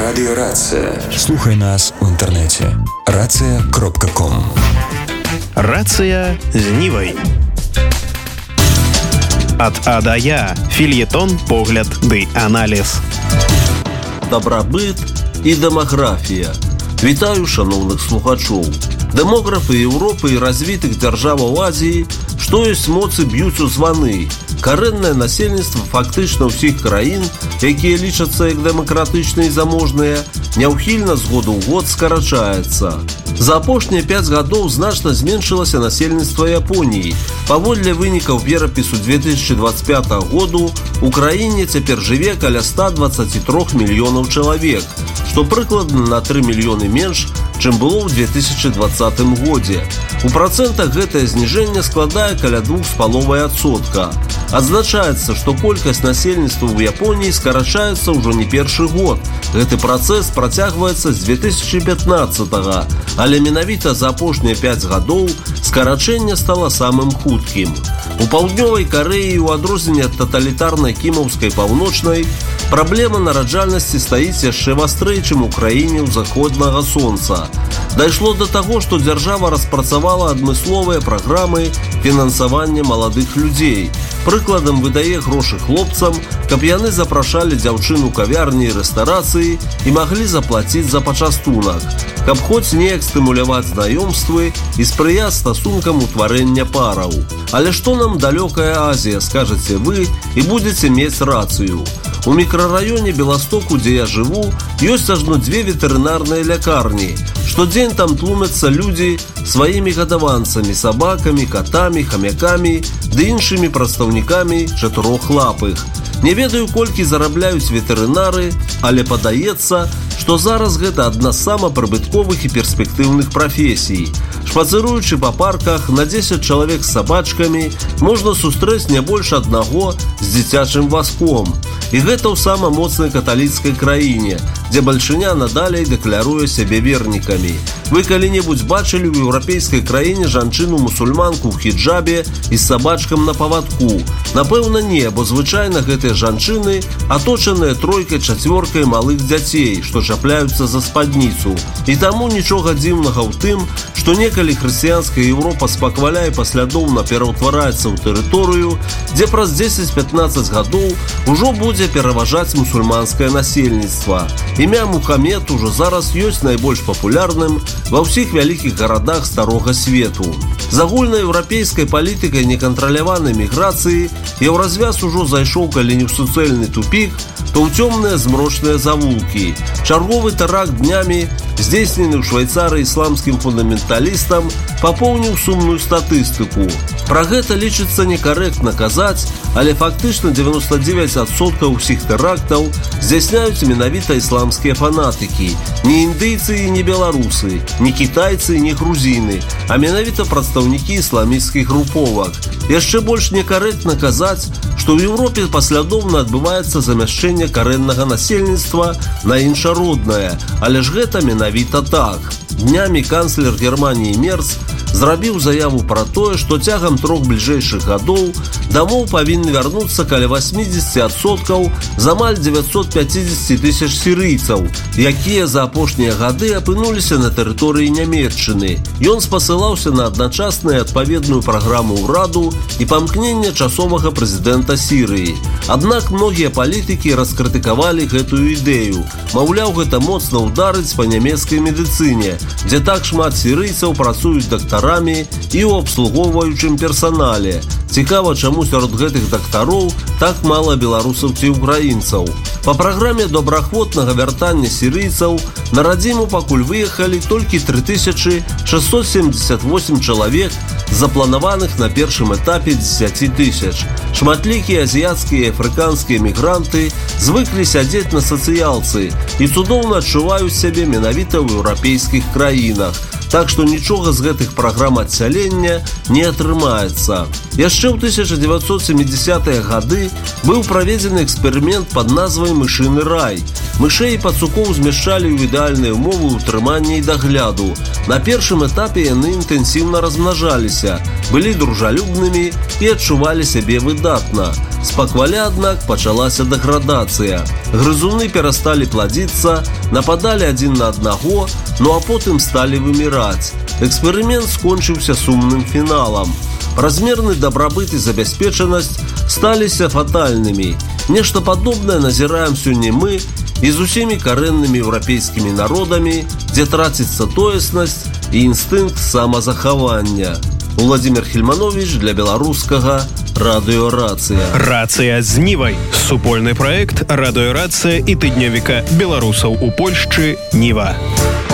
Радиорация. Слухай нас у інтэрнэце. Рацыя.ком. Рацыя з Нівай. Ад А да Я. Фельетон, погляд ды аналіз. Дабрабыт і дэмаграфія. Вітаю шаноўных слухачоў. Дэмографы Еўропы і развітых дзяржаваў Азіі, што ёсць моцы б'юць у званы. Карэннае насельніцтва фактычна ўсіх краін, якія лічацца як дэмакратычныя і заможныя, няўхільна з году ў год скарачаецца. За апошнія 5 гадоў значна зменшылася насельніцтва Японіі. Паводле вынікаў перапісу 2025 году у краіне цяпер жыве каля 123 мільёнаў чалавек, што прыкладна на 3 мільёны менш, чым было ў 2020 годзе. У працэнтах гэтае зніжэнне складае каля 2,5%. Адзначаецца, што колькасць насельніцтва ў Японіі скарачаецца ўжо не першы год. Гэты працэс працягваецца з 2015-го, але менавіта за апошнія 5 гадоў скарачэнне стала самым хуткім. У паўднёвай Карэі, у адрозненне ад таталітарнай кімаўскай паўночнай, праблема нараджальнасці стаіць яшчэ вастрэй, чым у краіне ўзаходнага сонца. Дайшло да таго, што дзяржава распрацавала адмысловыя праграмы фінансавання маладых людзей. Прыкладам выдае грошы хлопцам, каб яны запрашалі дзяўчын у кавярні і рэстарацыі і маглі заплаціць за пачастунак, каб хоць неяк стымуляваць знаёмствы і спрыяць стасункам утварэння параў. Але што нам далёкая Азія, скажаце вы, і будзеце мець рацыю. У мікрараёне Беластоку, дзе я жыву, ёсць ажно 2 ветэрынарныя лякарні. Штодзень там тлумяцца людзі сваімі гадаванцамі, сабакамі, катамі, хамякамі ды іншымі прадстаўнікамі чатырохлапых. Не ведаю, колькі зарабляюць ветэрынары, але падаецца, што зараз гэта адна з самапрыбытковых і перспектыўных прафесій. Шпацыруючы па парках, на 10 чалавек з сабачкамі можна сустрэць не больш аднаго з дзіцячым вазком. І гэта ў сама моцнай каталіцкай краіне, дзе бальшыня надалей дэкляруе сябе вернікамі. Вы калі-небудзь бачылі ў еўрапейскай краіне жанчыну-мусульманку ў хіджабе і з сабачкам на павадку? Напэўна, не, бо звычайна гэтыя жанчыны аточаныя тройкай-чацвёркай малых дзяцей, што чапляюцца за спадніцу. І таму нічога дзіўнага ў тым, што некалі хрысціянская Еўропа спакваля і паслядоўна пераўтвараецца ў тэрыторыю, дзе праз 10-15 гадоў ужо будзе пераважаць мусульманскае насельніцтва. Імя Мухаммед ужо зараз ёсць найбольш папулярным ва ўсіх вялікіх гарадах старога свету. З агульнаеўрапейскай палітыкай некантраляванай міграцыі еўразвяз ужо зайшоў калі не ў суцэльны тупік, то ў цёмныя змрочныя завулкі. Чарговы тэракт днямі, здзейснены ў Швайцарыі ісламскім фундаменталістам, папоўніў сумную статыстыку. Пра гэта лічыцца некарэктна казаць, але фактычна 99% ўсіх тэрактаў здзяйсняюць менавіта ісламскія фанатыкі. Не індыйцы і не беларусы, не кітайцы і не грузіны, а менавіта прадстаўнікі ісламісцкіх груповак. Яшчэ больш некарэктна казаць, што ў Еўропе паслядоўна адбываецца замяшчэнне карэннага насельніцтва на іншароднае, але ж гэта менавіта так. Днямі канцлер Германіі Мерц зрабіў заяву пра тое, што цягам 3 бліжэйшых гадоў дамоў павінны вярнуцца каля 80% з амаль 950 тысяч сірыйцаў, якія за апошнія гады апынуліся на тэрыторыі Нямецчыны. Ён спасылаўся на адначасную адпаведную праграму ўраду і памкнення часовага прэзідэнта Сірыі. Аднак многія палітыкі раскрытыкавалі гэтую ідэю. Маўляў, гэта моцна ўдарыць па нямецкай медыцыне, дзе так шмат сірыйцаў працуюць дактарамі і ў абслугоўваючым персанале. Цікава, чаму сярод гэтых дактароў так мала беларусаў ці украінцаў. Па праграме добраахвотнага вяртання сірыйцаў на радзіму пакуль выехалі толькі 3678 чалавек з запланаваных на першым этапе 10 тысяч. Шматлікія азіяцкія і афрыканскія мігранты звыклі сядзець на сацыялцы і цудоўна адчуваюць сябе менавіта ў еўрапейскіх краінах. Так што нічога з гэтых праграм адсялення не атрымаецца. Яшчэ ў 1970-е гады быў праведзены эксперымент пад назвай «Мышыны рай». Мышэй і пацукоў змяшчалі ў ідэальныя ўмовы ўтрымання і дагляду. На першым этапе яны інтэнсіўна размнажаліся, былі дружалюбнымі і адчувалі сябе выдатна. Спакваля, аднак, пачалася дэградацыя. Грызуны перасталі пладзіцца, нападалі адзін на аднаго, ну а потым сталі выміраць. Эксперымент скончыўся сумным фіналам. Размерны дабрабыт і забяспечанасць сталіся фатальнымі. Нешта падобнае назіраем сёння мы і з усімі карэннымі еўрапейскімі народамі, дзе траціцца тоеснасць і інстынкт самазахавання. Владимир Хельманович для беларускага радыё «Рацыя». «Рацыя з Нівай» – супольны праект радыё «Рацыя» і тыднёвіка беларусаў у Польшчы «Ніва».